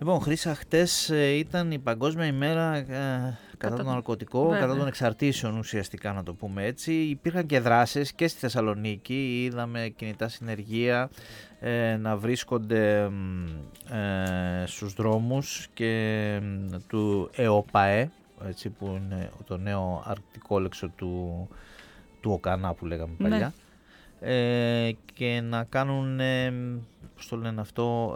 Λοιπόν, Χρύσα, χτες ήταν η Παγκόσμια ημέρα κατά τον ναρκωτικό, κατά των εξαρτήσεων ουσιαστικά, να το πούμε έτσι. Υπήρχαν και δράσεις και στη Θεσσαλονίκη, είδαμε κινητά συνεργεία να βρίσκονται στους δρόμους και του ΕΟΠΑΕ, έτσι, που είναι το νέο αρκτικό λέξο του ΟΚΑΝΑ που λέγαμε παλιά. Και να κάνουν, πώς το λένε αυτό,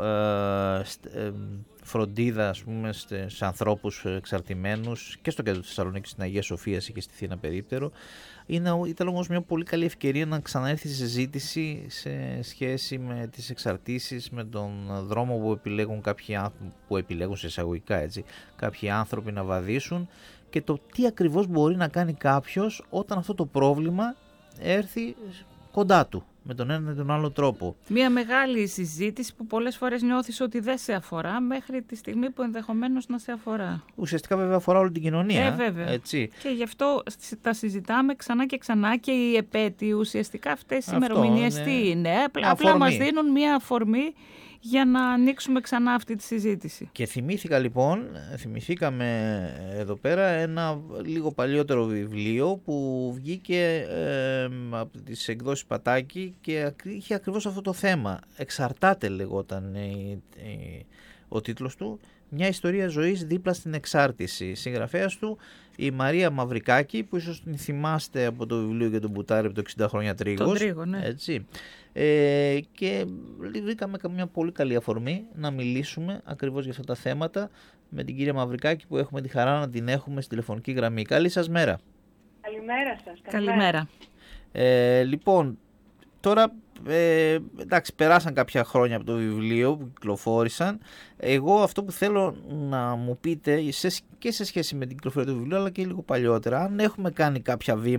φροντίδα, ας πούμε, σε ανθρώπους εξαρτημένους και στο κέντρο της Θεσσαλονίκης, στην Αγία Σοφίας και στη Θήνα περίπτερο. Ήταν όμως μια πολύ καλή ευκαιρία να ξαναέρθει η συζήτηση σε σχέση με τις εξαρτήσεις, με τον δρόμο που επιλέγουν σε εισαγωγικά, έτσι, κάποιοι άνθρωποι να βαδίσουν και το τι ακριβώς μπορεί να κάνει κάποιος όταν αυτό το πρόβλημα έρθει κοντά του, με τον ένα ή τον άλλο τρόπο. Μια μεγάλη συζήτηση που πολλές φορές νιώθεις ότι δεν σε αφορά μέχρι τη στιγμή που ενδεχομένως να σε αφορά. Ουσιαστικά βέβαια αφορά όλη την κοινωνία. Βέβαια. Έτσι. Και γι' αυτό τα συζητάμε ξανά και ξανά και οι επέτειοι ουσιαστικά αυτές οι ημερομηνίες τι είναι. Απλά μας δίνουν μια αφορμή για να ανοίξουμε ξανά αυτή τη συζήτηση. Και θυμηθήκαμε εδώ πέρα ένα λίγο παλιότερο βιβλίο που βγήκε από τις εκδόσεις Πατάκη και είχε ακριβώς αυτό το θέμα. «Εξαρτάται» λεγόταν ο τίτλος του. Μια ιστορία ζωής δίπλα στην εξάρτηση. Συγγραφέας του η Μαρία Μαυρικάκη, που ίσως την θυμάστε από το βιβλίο για τον Μπουτάρη από το 60 χρόνια Τρίγος. Τον Τρίγο, ναι. Έτσι. Και βρήκαμε μια πολύ καλή αφορμή να μιλήσουμε ακριβώς για αυτά τα θέματα με την κυρία Μαυρικάκη, που έχουμε τη χαρά να την έχουμε στη τηλεφωνική γραμμή. Καλή σας μέρα. Καλημέρα σας. Καλημέρα. Λοιπόν, τώρα εντάξει, περάσαν κάποια χρόνια από το βιβλίο που κυκλοφόρησαν. Εγώ αυτό που θέλω να μου πείτε και σε σχέση με την κυκλοφορία του βιβλίου, αλλά και λίγο παλιότερα, αν έχουμε κάνει κάποια βήματα